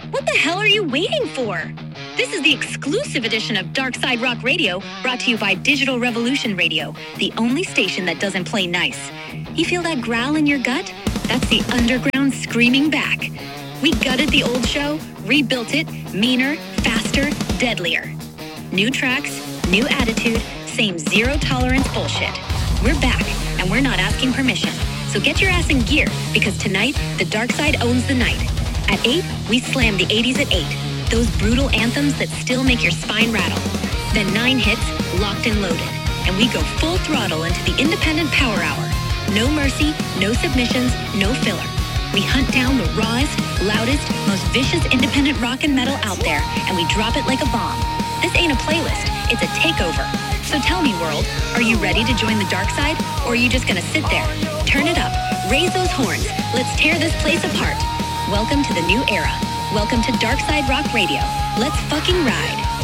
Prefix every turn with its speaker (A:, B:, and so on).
A: What the hell are you waiting for? This is the exclusive edition of Dark Side Rock Radio, brought to you by Digital Revolution Radio, the only station that doesn't play nice. You feel that growl in your gut? That's the underground screaming back. We gutted the old show, rebuilt it, meaner, faster, deadlier. New tracks, new attitude, same zero-tolerance bullshit. We're back, and we're not asking permission. So get your ass in gear, because tonight, the Dark Side owns the night. At 8, we slam the 80s at 8. Those brutal anthems that still make your spine rattle. Then 9 hits, locked and loaded. And we go full throttle into the independent power hour. No mercy, no submissions, no filler. We hunt down the rawest, loudest, most vicious independent rock and metal out there, and we drop it like a bomb. This ain't a playlist, it's a takeover. So tell me, world, are you ready to join the dark side, or are you just gonna sit there? Turn it up, raise those horns, let's tear this place apart. Welcome to the new era. Welcome to Dark Side Rock Radio. Let's fucking ride.